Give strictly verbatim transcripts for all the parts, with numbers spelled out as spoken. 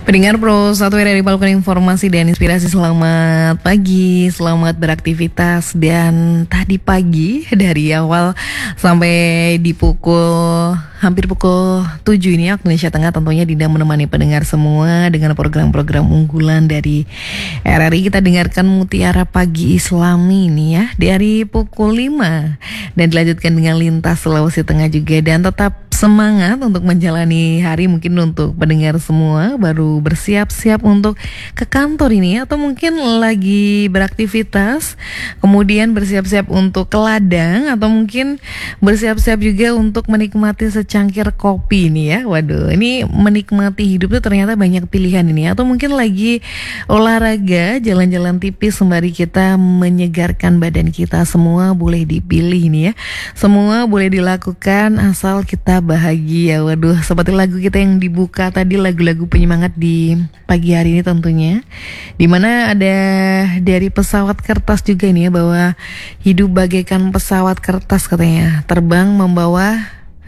Pendengar Pro satu dari Palukan Informasi dan Inspirasi, selamat pagi, selamat beraktivitas. Dan tadi pagi dari awal sampai di pukul hampir pukul tujuh ini waktu Indonesia Tengah, tentunya Dinda menemani pendengar semua dengan program-program unggulan dari R R I. Kita dengarkan Mutiara Pagi Islami ini ya dari pukul lima dan dilanjutkan dengan Lintas Sulawesi Tengah juga. Dan tetap semangat untuk menjalani hari. Mungkin untuk pendengar semua baru bersiap-siap untuk ke kantor ini, atau mungkin lagi beraktivitas, kemudian bersiap-siap untuk ke ladang, atau mungkin bersiap-siap juga untuk menikmati secangkir kopi ini ya. Waduh, ini menikmati hidup itu ternyata banyak pilihan ini. Atau mungkin lagi olahraga, jalan-jalan tipis sembari kita menyegarkan badan kita. Semua boleh dipilih ini ya. Semua boleh dilakukan asal kita bahagia. Waduh, seperti lagu kita yang dibuka tadi, lagu-lagu penyemangat di pagi hari ini tentunya, dimana ada dari pesawat kertas juga nih ya, bahwa hidup bagaikan pesawat kertas katanya, terbang membawa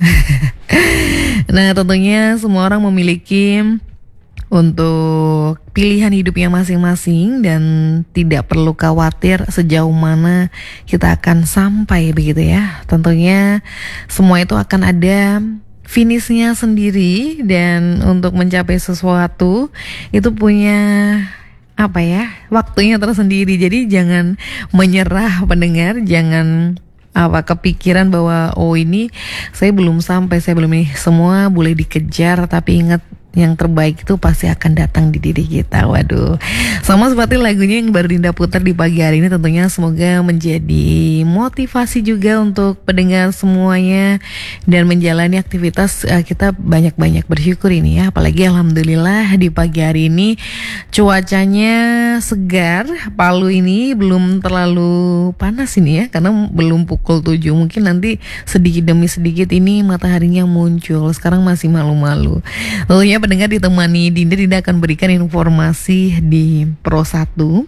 nah tentunya semua orang memiliki untuk pilihan hidupnya masing-masing dan tidak perlu khawatir sejauh mana kita akan sampai begitu ya. Tentunya semua itu akan ada finishnya sendiri, dan untuk mencapai sesuatu itu punya apa ya, waktunya tersendiri. Jadi jangan menyerah pendengar, jangan apa kepikiran bahwa oh ini saya belum sampai, saya belum ini. Semua boleh dikejar, tapi ingat yang terbaik itu pasti akan datang di diri kita. Waduh, sama seperti lagunya yang baru Dinda putar di pagi hari ini, tentunya semoga menjadi motivasi juga untuk pendengar semuanya dan menjalani aktivitas uh, kita banyak-banyak bersyukur ini ya. Apalagi alhamdulillah di pagi hari ini cuacanya segar. Palu ini belum terlalu panas ini ya, karena belum pukul tujuh. Mungkin nanti sedikit demi sedikit ini mataharinya muncul. Sekarang masih malu-malu. Tentunya pendengar ditemani Dinda, Dinda akan berikan informasi di Pro satu.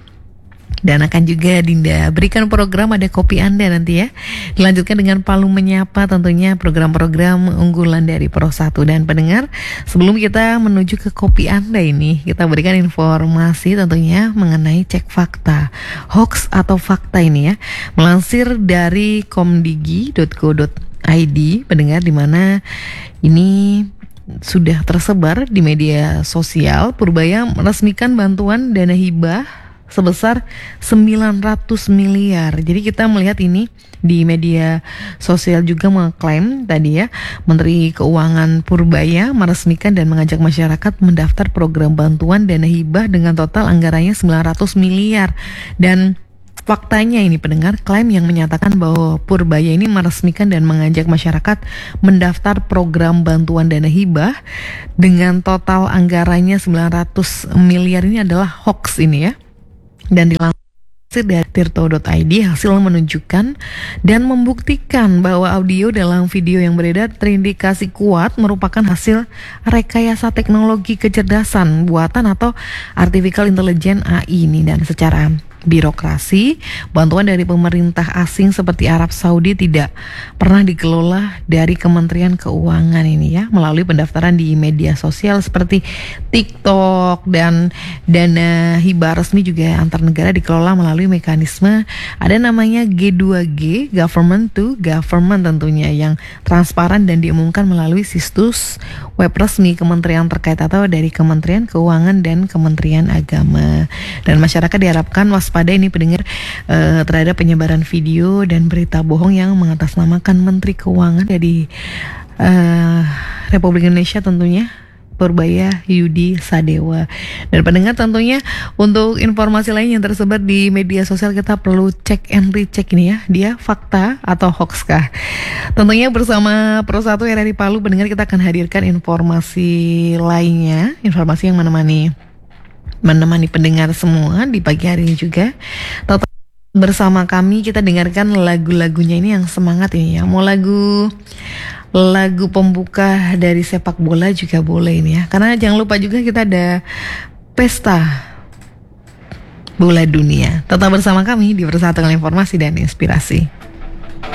Dan akan juga Dinda berikan program ada kopi Anda nanti ya. Dilanjutkan dengan Palu Menyapa, tentunya program-program unggulan dari Pro satu. Dan pendengar, sebelum kita menuju ke kopi Anda ini, kita berikan informasi tentunya mengenai cek fakta, hoax atau fakta ini ya. Melansir dari komdigi dot go dot i d, pendengar, di mana ini sudah tersebar di media sosial, Purbaya meresmikan bantuan dana hibah sebesar sembilan ratus miliar. Jadi kita melihat ini di media sosial juga mengklaim tadi ya, Menteri Keuangan Purbaya meresmikan dan mengajak masyarakat mendaftar program bantuan dana hibah dengan total anggarannya sembilan ratus miliar. Dan faktanya ini pendengar, klaim yang menyatakan bahwa Purbaya ini meresmikan dan mengajak masyarakat mendaftar program bantuan dana hibah dengan total anggarannya sembilan ratus miliar ini adalah hoax ini ya. Dan dilansir dari tirto dot i d, hasil menunjukkan dan membuktikan bahwa audio dalam video yang beredar terindikasi kuat merupakan hasil rekayasa teknologi kecerdasan buatan atau artificial intelligence A I ini. Dan secara birokrasi, bantuan dari pemerintah asing seperti Arab Saudi tidak pernah dikelola dari Kementerian Keuangan ini ya, melalui pendaftaran di media sosial seperti TikTok. Dan dana hibah resmi juga antar negara dikelola melalui mekanisme ada namanya G dua G, government to government tentunya, yang transparan dan diumumkan melalui situs web resmi kementerian terkait atau dari Kementerian Keuangan dan Kementerian Agama. Dan masyarakat diharapkan waspada pada ini pendengar uh, terhadap penyebaran video dan berita bohong yang mengatasnamakan Menteri Keuangan dari uh, Republik Indonesia, tentunya Purbaya Yudi Sadewa. Dan pendengar, tentunya untuk informasi lain yang tersebar di media sosial kita perlu cek and recheck ini ya, dia fakta atau hoax kah. Tentunya bersama Pro satu R R I Palu, pendengar, kita akan hadirkan informasi lainnya, informasi yang menemani menemani pendengar semua di pagi hari ini juga. Tetap bersama kami, kita dengarkan lagu-lagunya ini yang semangat ini ya. Mau lagu lagu pembuka dari sepak bola juga boleh ini ya. Karena jangan lupa juga kita ada pesta bola dunia. Tetap bersama kami di Bersatu dengan Informasi dan Inspirasi.